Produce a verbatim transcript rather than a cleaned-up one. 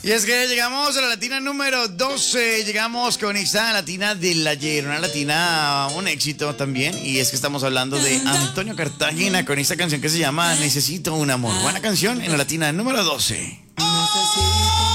Y es que llegamos a la latina número doce. Llegamos con esta latina del ayer. Una latina, un éxito también. Y es que estamos hablando de Antonio Cartagena con esta canción que se llama Necesito un amor. Buena canción en la latina número doce. Necesito